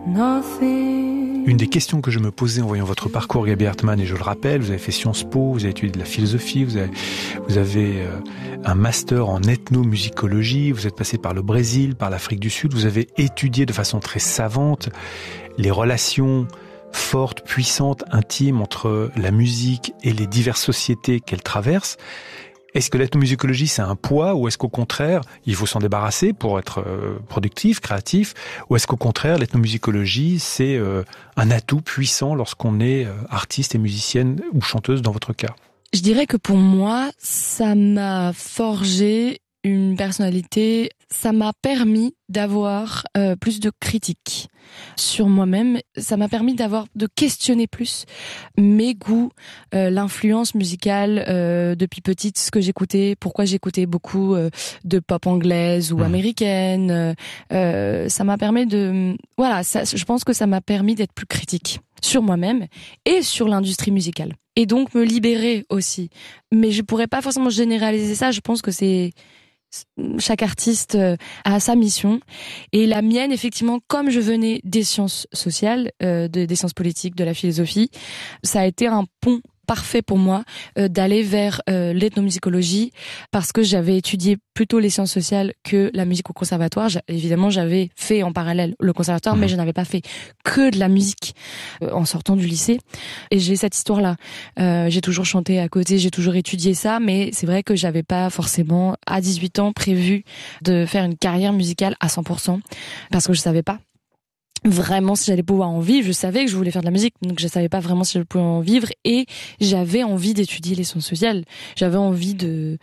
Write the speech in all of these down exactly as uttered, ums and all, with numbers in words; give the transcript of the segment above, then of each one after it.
nothing. Une des questions que je me posais en voyant votre parcours, Gaby Hartmann, et je le rappelle, vous avez fait Sciences Po, vous avez étudié de la philosophie, vous avez, vous avez euh, un master en ethnomusicologie, vous êtes passé par le Brésil, par l'Afrique du Sud, vous avez étudié de façon très savante les relations fortes, puissantes, intimes entre la musique et les diverses sociétés qu'elle traverse. Est-ce que l'ethnomusicologie, c'est un poids, ou est-ce qu'au contraire, il faut s'en débarrasser pour être euh, productif, créatif, ou est-ce qu'au contraire, l'ethnomusicologie, c'est euh, un atout puissant lorsqu'on est euh, artiste et musicienne ou chanteuse dans votre cas? Je dirais que pour moi, ça m'a forgé une personnalité, ça m'a permis d'avoir euh, plus de critiques sur moi-même, ça m'a permis d'avoir de questionner plus mes goûts, euh, l'influence musicale euh, depuis petite, ce que j'écoutais, pourquoi j'écoutais beaucoup euh, de pop anglaise ou mmh. américaine. Euh, ça m'a permis de, voilà, ça, je pense que ça m'a permis d'être plus critique sur moi-même et sur l'industrie musicale. Et donc me libérer aussi. Mais je pourrais pas forcément généraliser ça. Je pense que c'est chaque artiste a sa mission, et la mienne, effectivement, comme je venais des sciences sociales, euh, de, des sciences politiques, de la philosophie, ça a été un pont parfait pour moi euh, d'aller vers euh, l'ethnomusicologie, parce que j'avais étudié plutôt les sciences sociales que la musique au conservatoire. J'a, évidemment, j'avais fait en parallèle le conservatoire, mmh. mais je n'avais pas fait que de la musique euh, en sortant du lycée. Et j'ai cette histoire-là. Euh, j'ai toujours chanté à côté, j'ai toujours étudié ça, mais c'est vrai que j'avais pas forcément, à dix-huit ans, prévu de faire une carrière musicale à cent pour cent, parce que je savais pas vraiment si j'allais pouvoir en vivre. Je savais que je voulais faire de la musique, donc je savais pas vraiment si je pouvais en vivre, et j'avais envie d'étudier les sciences sociales. J'avais envie de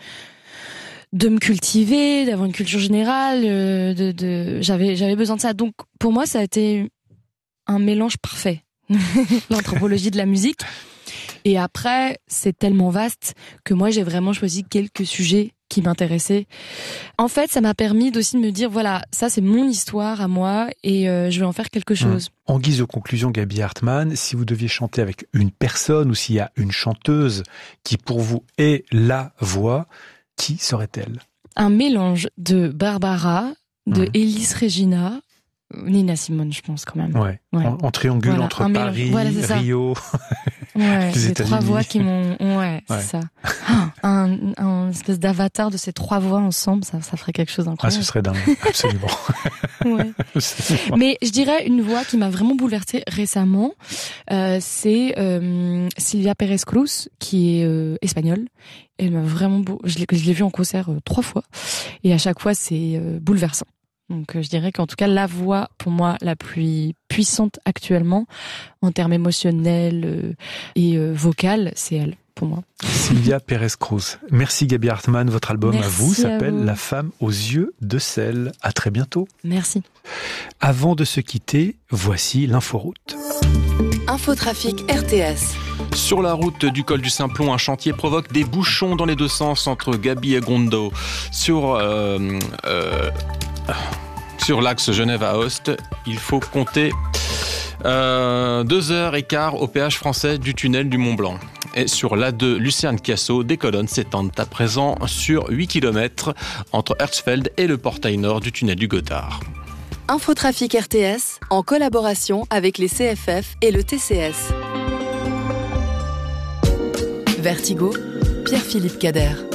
de me cultiver, d'avoir une culture générale, de, de j'avais j'avais besoin de ça. Donc pour moi, ça a été un mélange parfait. L'anthropologie de la musique. Et après, c'est tellement vaste que moi, j'ai vraiment choisi quelques sujets qui m'intéressaient. En fait, ça m'a permis aussi de me dire, voilà, ça c'est mon histoire à moi, et euh, je vais en faire quelque chose. Mmh. En guise de conclusion, Gaby Hartmann, si vous deviez chanter avec une personne, ou s'il y a une chanteuse qui pour vous est la voix, qui serait-elle? Un mélange de Barbara, de mmh. Elis Regina, Nina Simone, je pense, quand même. Ouais. Ouais. En, en triangule voilà, entre Paris, voilà, Rio, ouais, les les États-Unis. Trois voix qui m'ont, ouais, ouais. c'est ça. Un, un espèce d'avatar de ces trois voix ensemble, ça, ça ferait quelque chose d'incroyable. Ah, ce serait dingue, absolument. Ouais. absolument. Mais je dirais une voix qui m'a vraiment bouleversée récemment, euh, c'est euh, Silvia Pérez Cruz, qui est euh, espagnole. Elle m'a vraiment, beau... je l'ai, je l'ai vue en concert euh, trois fois, et à chaque fois c'est euh, bouleversant. Donc euh, je dirais qu'en tout cas la voix pour moi la plus puissante actuellement en termes émotionnels euh, et euh, vocales, c'est elle pour moi. Silvia Pérez Cruz. Merci Gaby Hartmann, votre album Merci à vous s'appelle à vous. La femme aux yeux de sel. À très bientôt. Merci. Avant de se quitter, voici l'inforoute. Infotrafic R T S. Sur la route du col du Simplon, un chantier provoque des bouchons dans les deux sens entre Gabi et Gondo. Sur euh, euh, sur l'axe Genève à Ust, il faut compter euh, deux heures et quart au péage français du tunnel du Mont Blanc. Et sur l'A deux Lucerne-Chiasso, des colonnes s'étendent à présent sur huit kilomètres entre Herzfeld et le portail nord du tunnel du Gothard. Infotrafic R T S, en collaboration avec les C F F et le T C S. Vertigo, Pierre-Philippe Cader.